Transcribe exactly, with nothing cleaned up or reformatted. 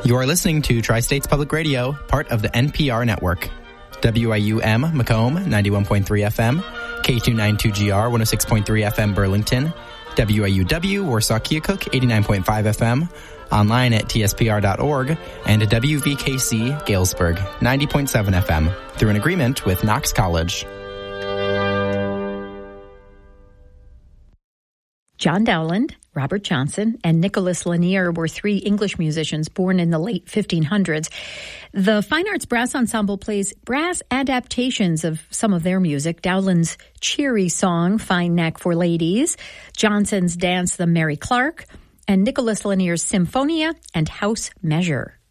You are listening to Tri-States Public Radio, part of the N P R network. W I U M Macomb, ninety-one point three F M, K two ninety-two G R, one oh six point three F M Burlington, W I U W Warsaw Keokuk, eighty-nine point five F M, online at T S P R dot org, and W V K C Galesburg, ninety point seven F M, through an agreement with Knox College. John Dowland, Robert Johnson, and Nicholas Lanier were three English musicians born in the late fifteen hundreds. The Fine Arts Brass Ensemble plays brass adaptations of some of their music. Dowland's cheery song, Fine Neck for Ladies, Johnson's dance, The Mary Clark, and Nicholas Lanier's Symphonia and House Measure.